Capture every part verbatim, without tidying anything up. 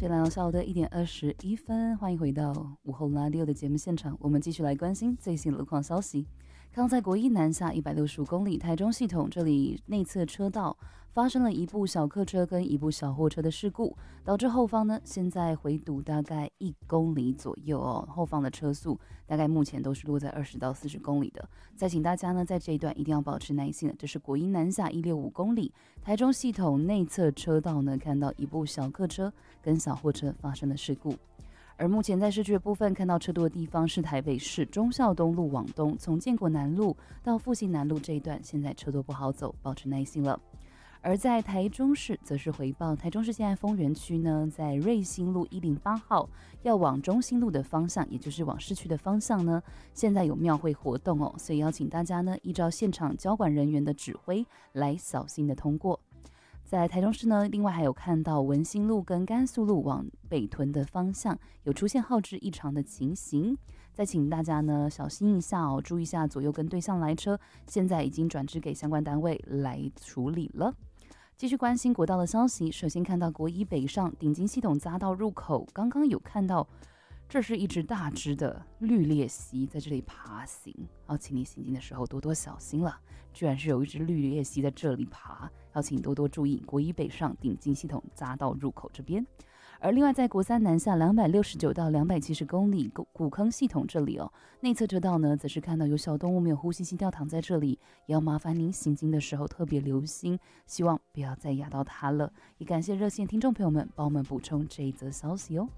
间来到下午的一点二十一分，欢迎回到午后拉六的节目现场，我们继续来关心最新的路况消息。刚在国一南下一百六十五公里台中系统，这里内侧车道发生了一部小客车跟一部小货车的事故，导致后方呢现在回堵大概一公里左右哦，后方的车速大概目前都是落在二十到四十公里的。再请大家呢在这一段一定要保持耐心了，这是国一南下一百六十五公里台中系统内侧车道呢，看到一部小客车跟小货车发生了事故。而目前在市区的部分看到车多的地方是台北市忠孝东路往东，从建国南路到复兴南路这一段，现在车多不好走，保持耐心了。而在台中市则是回报，台中市现在丰原区呢，在瑞兴路一零八号要往中兴路的方向，也就是往市区的方向呢，现在有庙会活动哦，所以邀请大家呢依照现场交管人员的指挥来小心的通过。在台中市呢，另外还有看到文心路跟甘肃路往北屯的方向有出现号志异常的情形，再请大家呢小心一下哦，注意一下左右跟对向来车，现在已经转支给相关单位来处理了。继续关心国道的消息，首先看到国一北上顶金系统匝道入口，刚刚有看到这是一只大只的绿鬣蜥在这里爬行，要请你行进的时候多多小心了，居然是有一只绿鬣蜥在这里爬，要请多多注意国一北上顶金系统匝道入口这边。而另外在国三南下两百六十九到两百七十公里古坑系统这里哦，内侧车道呢则是看到有小动物没有呼吸心跳躺在这里，也要麻烦您行经的时候特别留心，希望不要再压到它了。也感谢热线听众朋友们帮我们补充这一则消息哦。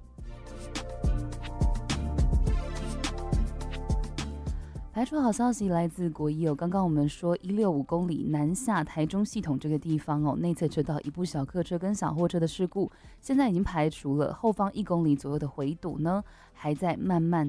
排除好消息来自国一哦，刚刚我们说一百六十五公里南下台中系统这个地方哦，内侧车道一部小客车跟小货车的事故，现在已经排除了，后方一公里左右的回堵呢，还在慢慢